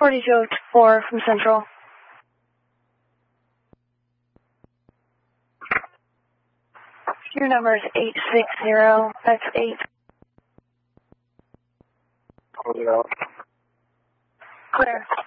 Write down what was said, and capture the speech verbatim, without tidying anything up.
forty-two oh four from Central. Your number is eight six zero. That's eight. Hold it out. Clear.